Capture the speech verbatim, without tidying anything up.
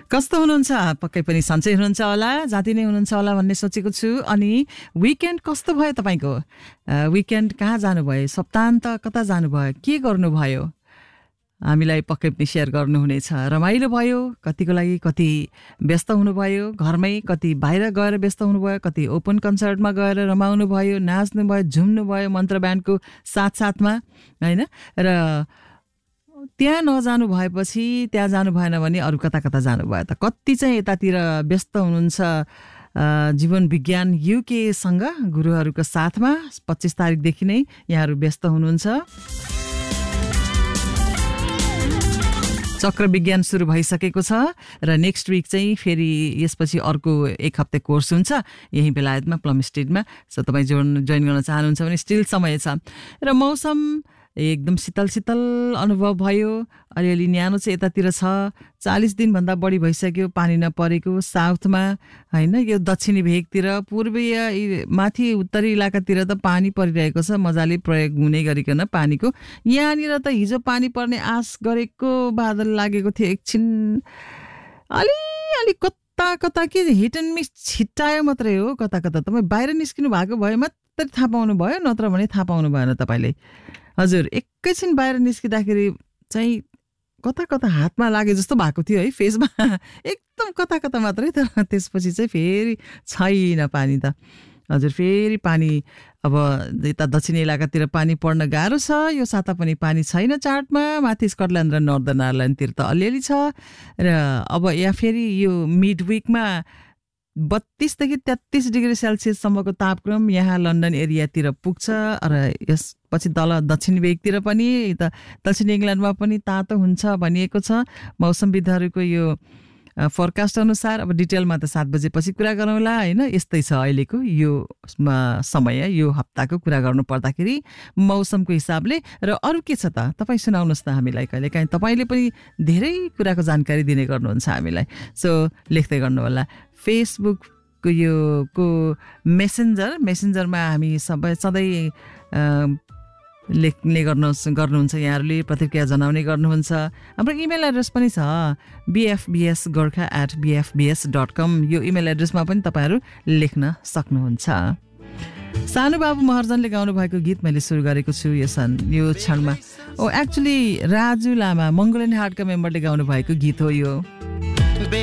कस्तो हुनुहुन्छ? पक्कै पनि सन्चै हुनुहुन्छ होला, जाति नै हुनुहुन्छ होला भन्ने सोचेको छु। अनि विकेन्ड कस्तो भयो तपाईँको? विकेन्ड कहाँ जानुभयो? सप्ताहन्त कता जानुभयो? के गर्नुभयो? हामीलाई पक्कै पनि सेयर गर्नुहुनेछ। रमाइलो भयो कतिको लागि, कति व्यस्त हुनुभयो घरमै, कति बाहिर गएर व्यस्त हुनुभयो, कति ओपन कन्सर्टमा गएर रमाउनु भयो, नाच्नु भयो, झुम्नु भयो मन्त्र ब्यान्डको साथसाथमा, होइन? र त्यहाँ नजानु भएपछि त्यहाँ जानु भएन भने अरू कता कता जानुभयो त? कति चाहिँ यतातिर व्यस्त हुनुहुन्छ जीवन विज्ञान युकेसँग गुरुहरूको साथमा। पच्चिस तारिकदेखि नै यहाँहरू व्यस्त हुनुहुन्छ। चक्र विज्ञान सुरु भइसकेको छ र नेक्स्ट विक चाहिँ फेरि यसपछि अर्को एक हप्ते कोर्स हुन्छ यही बेलायतमा प्लम स्ट्रिटमा। सो तपाईँ जोइन जोइन गर्न चाहनुहुन्छ भने स्टिल समय छ। र मौसम एकदम शीतल शीतल अनुभव भयो। अलिअलि न्यानो चाहिँ यतातिर छ। चालिस दिनभन्दा बढी भइसक्यो पानी नपरेको साउथमा, होइन? यो दक्षिणी भेगतिर, पूर्वीय माथि उत्तरी इलाकातिर त पानी परिरहेको छ मजाले, प्रयोग हुने गरिकन पानीको। यहाँनिर त हिजो पानी पर्ने आश गरेको बादल लागेको थियो, एकछिन अलि अलि कता कता के हिट एन्ड मिस छिट्टायो मात्रै हो। कता कता तपाईँ बाहिर निस्किनु भएको भए मात्रै थाहा पाउनु भयो, नत्र भने थाहा पाउनु भएन तपाईँले। हजुर, एकैछिन बाहिर निस्किँदाखेरि चाहिँ कता कता हातमा लागे जस्तो भएको थियो है, फेसमा एकदम कता कता मात्रै। तर त्यसपछि चाहिँ फेरि छैन पानी त। हजुर, फेरि पानी अब यता दक्षिणी इलाकातिर पानी पर्न गाह्रो छ। यो साता पनि पानी छैन चार्टमा। माथि स्कटल्यान्ड र नर्दर्न आयरल्यान्डतिर त अलिअलि छ। र अब यहाँ फेरि यो मिड विकमा बत्तीसदेखि तेत्तीस डिग्री सेल्सियससम्मको तापक्रम यहाँ लन्डन एरियातिर पुग्छ। र यसपछि तल दक्षिण भेगतिर पनि, त दक्षिण इङ्ल्यान्डमा पनि तातो हुन्छ भनिएको छ मौसमविदहरूको यो फोरकास्ट अनुसार। अब डिटेलमा त सात बजेपछि कुरा गरौँला, होइन? यस्तै छ अहिलेको यो समय, यो हप्ताको कुरा गर्नु पर्दाखेरि मौसमको हिसाबले। र अरू के छ त तपाईँ सुनाउनुहोस् न हामीलाई। कहिले काहीँ तपाईँले पनि धेरै कुराको जानकारी दिने गर्नुहुन्छ हामीलाई। सो लेख्दै गर्नु होला। फेसबुकको यो को मेसेन्जर मेसेन्जरमा हामी सबै सधैँ लेख्ने गर्नु गर्नुहुन्छ यहाँहरूले, प्रतिक्रिया जनाउने गर्नुहुन्छ। हाम्रो इमेल एड्रेस पनि छ बिएफबिएस गोर्खा एट बिएफबिएस डट कम। यो इमेल एड्रेसमा पनि तपाईँहरू लेख्न सक्नुहुन्छ। सानु बाबु महर्जनले गाउनु भएको गीत मैले सुरु गरेको छु यो सन यो क्षणमा। ओ एक्चुअली राजु लामा मङ्गोलियन हार्टका मेम्बरले गाउनु भएको गीत हो यो।